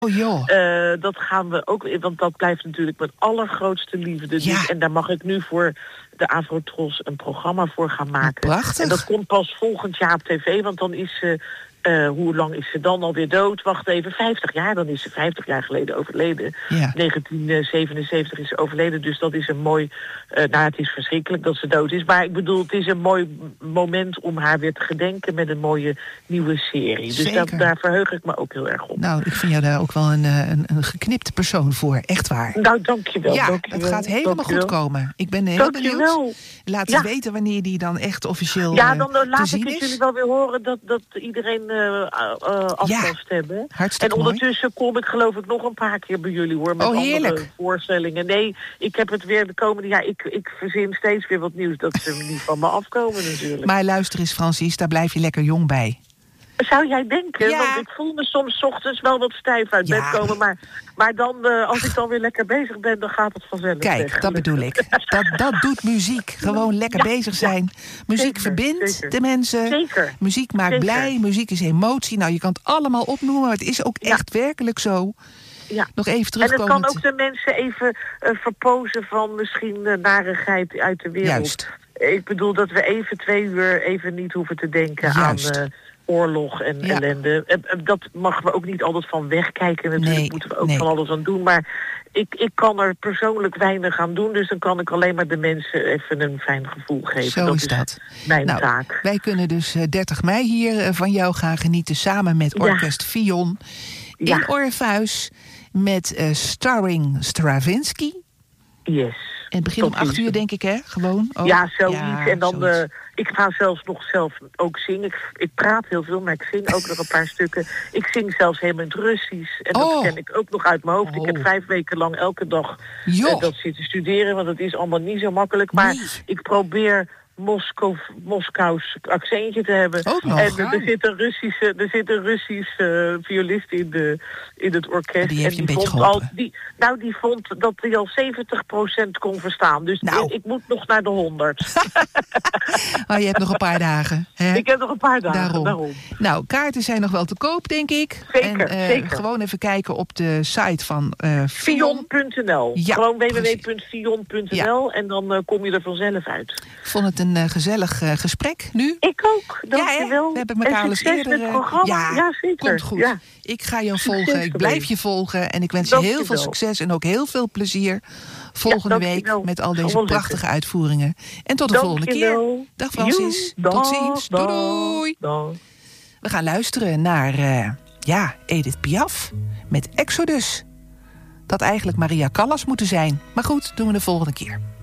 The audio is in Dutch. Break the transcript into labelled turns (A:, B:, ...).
A: Oh joh.
B: Dat gaan we ook, want dat blijft natuurlijk mijn allergrootste liefde.
A: Ja.
B: Dus, en daar mag ik nu voor de Avrotros een programma voor gaan maken.
A: Prachtig.
B: En dat komt pas volgend jaar op tv, want dan is ze... hoe lang is ze dan alweer dood? Wacht even, 50 jaar. Dan is ze 50 jaar geleden overleden.
A: Ja.
B: 1977 is ze overleden. Dus dat is een mooi... het is verschrikkelijk dat ze dood is. Maar ik bedoel, het is een mooi moment om haar weer te gedenken met een mooie nieuwe serie. Dus daar verheug ik me ook heel erg op.
A: Nou, ik vind jou daar ook wel een geknipte persoon voor. Echt waar.
B: Nou, dankjewel.
A: Ja,
B: dankjewel.
A: Het gaat helemaal goed komen. Ik ben heel benieuwd. Laat het weten wanneer die dan echt officieel
B: ja, dan laat
A: ik
B: het jullie wel weer horen dat iedereen af kan stemmen.
A: Hartstikke
B: en ondertussen kom ik geloof ik nog een paar keer bij jullie hoor. Met andere voorstellingen. Nee, ik heb het weer de komende jaar. Ik verzin steeds weer wat nieuws dat ze niet van me afkomen natuurlijk.
A: Maar luister eens Francis, daar blijf je lekker jong bij.
B: Zou jij denken?
A: Ja.
B: Want ik voel me soms 's ochtends wel wat stijf uit bed komen. Maar dan, als ik dan weer lekker bezig ben, dan gaat het vanzelf.
A: Kijk, dat bedoel ik. Dat doet muziek. Gewoon lekker bezig zijn. Muziek verbindt de mensen.
B: Zeker.
A: Muziek maakt blij. Muziek is emotie. Nou, je kan het allemaal opnoemen, maar het is ook echt werkelijk zo.
B: Ja.
A: Nog even terugkomen.
B: En het kan ook de mensen even verpozen van misschien narigheid uit de wereld.
A: Juist.
B: Ik bedoel dat we even 2 uur even niet hoeven te denken aan oorlog en ellende. Dat mag we ook niet altijd van wegkijken. Natuurlijk moeten we ook van alles aan doen. Maar ik kan er persoonlijk weinig aan doen. Dus dan kan ik alleen maar de mensen even een fijn gevoel geven.
A: Zo is dat.
B: Mijn taak.
A: Wij kunnen dus 30 mei hier van jou gaan genieten. Samen met Orkest Fion. In Orpheus. Met starring Stravinsky.
B: Yes.
A: En het begint om 8 uur, denk ik, hè? Gewoon.
B: Oh. Ja, zoiets. En dan, ik ga zelfs nog zelf ook zingen. Ik praat heel veel, maar ik zing ook nog een paar stukken. Ik zing zelfs helemaal in het Russisch. En dat ken ik ook nog uit mijn hoofd. Ik heb 5 weken lang elke dag dat zitten studeren. Want het is allemaal niet zo makkelijk. Maar ik probeer Moskous accentje te hebben. En er zit een Russische violist in het orkest.
A: Die heeft je een beetje geholpen.
B: Die vond dat hij al 70% kon verstaan. Dus ik moet nog naar de 100.
A: Je hebt nog een paar dagen. Hè?
B: Ik heb nog een paar dagen. Daarom.
A: Nou, kaarten zijn nog wel te koop, denk ik.
B: Zeker.
A: Gewoon even kijken op de site van
B: Fion.nl.
A: Ja,
B: gewoon www.fion.nl. En dan kom je er vanzelf uit.
A: Ik vond het een gezellig gesprek nu.
B: Ik ook, dankjewel.
A: We hebben elkaar al eens eerder...
B: met het programma. Ja, zeker.
A: Komt goed.
B: Ja.
A: Ik ga jou volgen, ik blijf je volgen. En ik wens je heel veel succes en ook heel veel plezier volgende week met al deze prachtige uitvoeringen. En tot de volgende keer. Dag Francis. Tot ziens. Doei. We gaan luisteren naar Edith Piaf met Exodus. Dat eigenlijk Maria Callas moeten zijn. Maar goed, doen we de volgende keer.